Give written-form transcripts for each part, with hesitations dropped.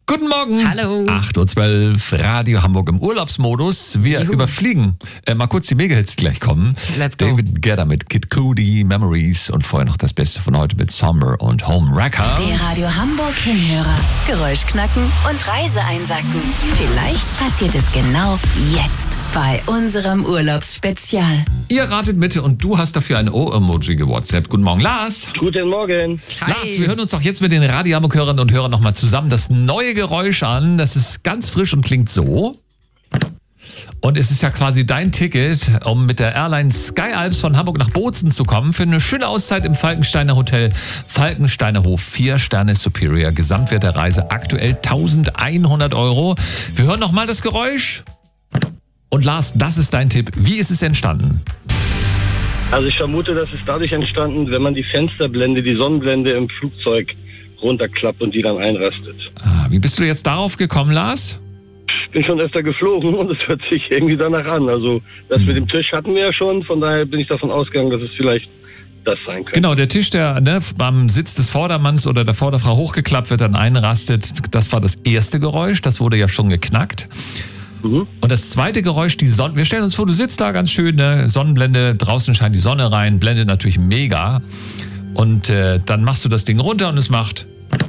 Guten Morgen. Hallo. 8.12 Uhr, Radio Hamburg im Urlaubsmodus. Wir überfliegen. Mal kurz die Mega-Hits gleich kommen. Let's go. David Guetta mit Kid Cudi, Memories und vorher noch das Beste von heute mit Summer und Home Wrecker. Der Radio Hamburg Hinhörer. Geräusch knacken und Reise einsacken. Vielleicht passiert es genau jetzt bei unserem Urlaubsspezial. Ihr ratet mit und du hast dafür ein O-Emoji gewhatsappt. Guten Morgen, Lars. Guten Morgen. Hi. Lars, wir hören uns doch jetzt mit den Radio Hamburg Hörerinnen und Hörern nochmal zusammen das neue Geräusch an. Das ist ganz frisch und klingt so. Und es ist ja quasi dein Ticket, um mit der Airline Sky Alps von Hamburg nach Bozen zu kommen für eine schöne Auszeit im Falkensteiner Hotel Falkensteiner Hof. 4 Sterne Superior. Gesamtwert der Reise aktuell 1.100 €. Wir hören nochmal das Geräusch. Und Lars, das ist dein Tipp. Wie ist es entstanden? Also ich vermute, das ist dadurch entstanden, wenn man die Fensterblende, die Sonnenblende im Flugzeug runterklappt und die dann einrastet. Wie bist du jetzt darauf gekommen, Lars? Ich bin schon öfter geflogen und es hört sich irgendwie danach an. Also das mit dem Tisch hatten wir ja schon, von daher bin ich davon ausgegangen, dass es vielleicht das sein könnte. Genau, der Tisch, der am Sitz des Vordermanns oder der Vorderfrau hochgeklappt wird, dann einrastet, das war das erste Geräusch, das wurde ja schon geknackt. Und das zweite Geräusch, wir stellen uns vor, du sitzt da ganz schön, ne? Sonnenblende, draußen scheint die Sonne rein, blendet natürlich mega. Und dann machst du das Ding runter und es macht.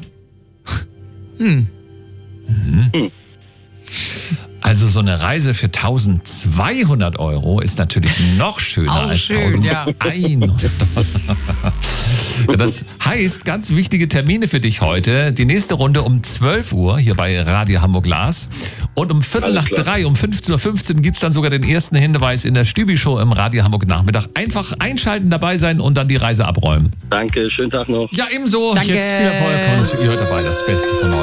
Also so eine Reise für 1.200 € ist natürlich noch schöner Auch als schön, 1.100 €. Das heißt, ganz wichtige Termine für dich heute. Die nächste Runde um 12 Uhr hier bei Radio Hamburg Lars. Und um 2:45, um 15.15 Uhr gibt es dann sogar den ersten Hinweis in der Stübi-Show im Radio Hamburg Nachmittag. Einfach einschalten, dabei sein und dann die Reise abräumen. Danke, schönen Tag noch. Ja, ebenso. Danke. Jetzt viel Erfolg und ihr hört dabei das Beste von heute.